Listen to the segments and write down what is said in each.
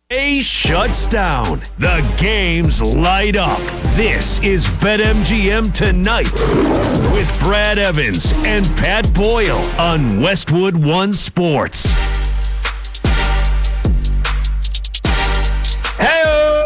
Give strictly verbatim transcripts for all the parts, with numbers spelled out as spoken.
A shuts down. The games light up. This is BetMGM Tonight with Brad Evans and Pat Boyle on Westwood One Sports. Hey,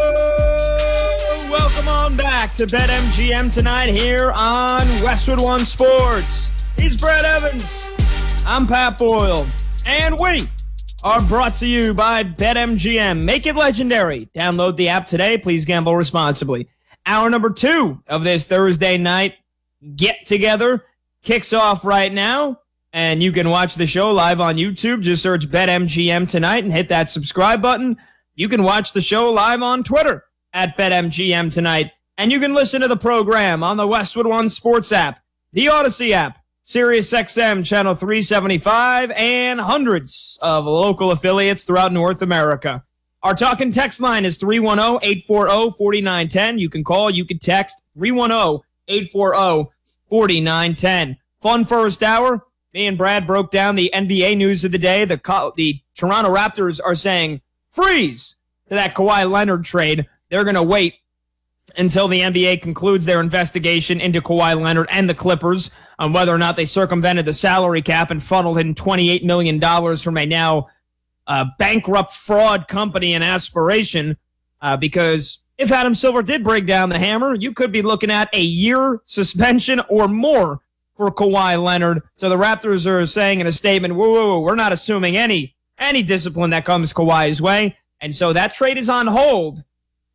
welcome on back to BetMGM Tonight here on Westwood One Sports. He's Brad Evans. I'm Pat Boyle. And we are brought to you by BetMGM. Make it legendary. Download the app today. Please gamble responsibly. Hour number two of this Thursday night get-together kicks off right now, and you can watch the show live on YouTube. Just search BetMGM Tonight and hit that subscribe button. You can watch the show live on Twitter at BetMGM Tonight, and you can listen to the program on the Westwood One Sports app, the Odyssey app, SiriusXM Channel three seventy-five, and hundreds of local affiliates throughout North America. Our talking text line is three one zero, eight four zero, four nine one zero. You can call, you can text three one zero, eight four zero, four nine one zero. Fun first hour. Me and Brad broke down the N B A news of the day. The, the Toronto Raptors are saying freeze to that Kawhi Leonard trade. They're going to wait until the N B A concludes their investigation into Kawhi Leonard and the Clippers on whether or not they circumvented the salary cap and funneled in twenty-eight million dollars from a now uh, bankrupt fraud company in Aspiration. Uh, because if Adam Silver did break down the hammer, you could be looking at a year suspension or more for Kawhi Leonard. So the Raptors are saying in a statement, whoa, whoa, whoa, we're not assuming any, any discipline that comes Kawhi's way. And so that trade is on hold.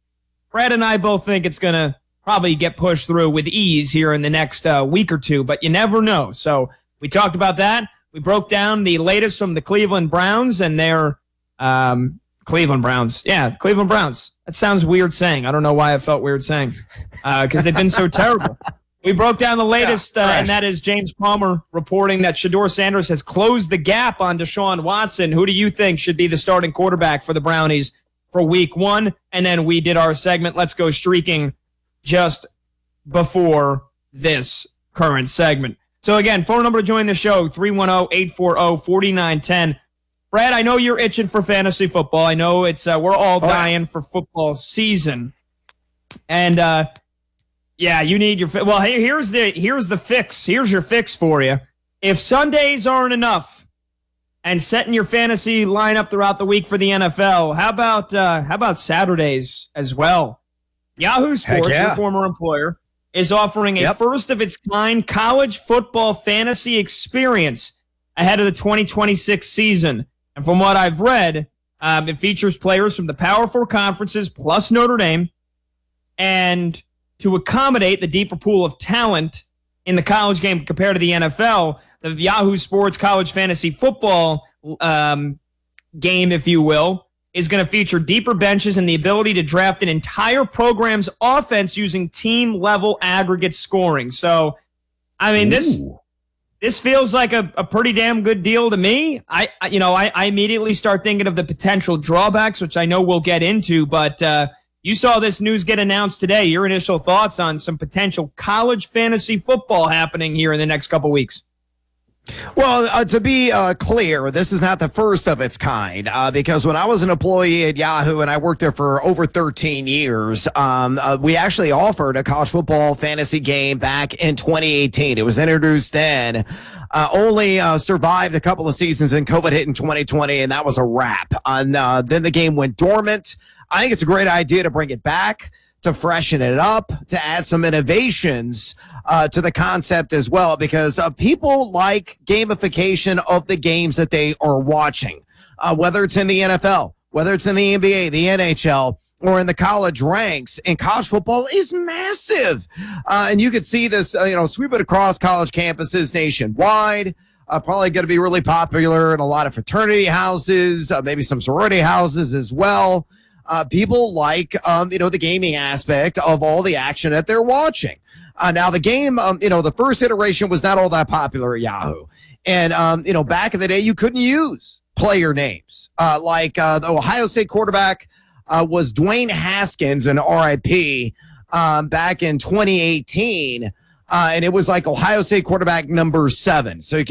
Brad and I both think it's going to probably get pushed through with ease here in the next uh, week or two, but you never know. So we talked about that. We broke down the latest from the Cleveland Browns and their um, Cleveland Browns. Yeah, Cleveland Browns. That sounds weird saying. I don't know why I felt weird saying because uh, they've been so terrible. We broke down the latest, yeah, uh, and that is James Palmer reporting that Shedeur Sanders has closed the gap on Deshaun Watson. Who do you think should be the starting quarterback for the Brownies for week one? And then we did our segment, Let's Go Streaking, just before this current segment. So again, phone number to join the show, three one zero, eight four zero, four nine one zero. Brad, I know you're itching for fantasy football. I know it's uh, we're all dying for football season. And uh, yeah, you need your fi- well, hey, here's the here's the fix. Here's your fix for you. If Sundays aren't enough, and setting your fantasy lineup throughout the week for the N F L. How about uh, how about Saturdays as well? Yahoo Sports, yeah. your former employer, is offering a yep. first-of-its-kind college football fantasy experience ahead of the twenty twenty-six season. And from what I've read, um, it features players from the Power Four conferences plus Notre Dame. And to accommodate the deeper pool of talent in the college game compared to the N F L, the Yahoo Sports College Fantasy Football um, game, if you will, is going to feature deeper benches and the ability to draft an entire program's offense using team-level aggregate scoring. So, I mean, Ooh. this this feels like a, a pretty damn good deal to me. I, I you know, I, I immediately start thinking of the potential drawbacks, which I know we'll get into, but uh, you saw this news get announced today. Your initial thoughts on some potential college fantasy football happening here in the next couple weeks? Well, uh, to be uh, clear, this is not the first of its kind, uh, because when I was an employee at Yahoo and I worked there for over thirteen years, um, uh, we actually offered a college football fantasy game back in twenty eighteen. It was introduced then, uh, only uh, survived a couple of seasons, and COVID hit in twenty twenty, and that was a wrap. And uh, then the game went dormant. I think it's a great idea to bring it back, to freshen it up, to add some innovations uh, to the concept as well, because uh, people like gamification of the games that they are watching, uh, whether it's in the N F L, whether it's in the N B A, the N H L, or in the college ranks. And college football is massive. Uh, and you could see this, uh, you know, sweep it across college campuses nationwide. Uh, probably going to be really popular in a lot of fraternity houses, uh, maybe some sorority houses as well. Uh, people like, um, you know, the gaming aspect of all the action that they're watching. Uh, now, the game, um, you know, the first iteration was not all that popular at Yahoo. And, um, you know, back in the day, you couldn't use player names. Uh, like uh, the Ohio State quarterback uh, was Dwayne Haskins, an R I P, um, back in twenty eighteen. Uh, and it was like Ohio State quarterback number seven. So you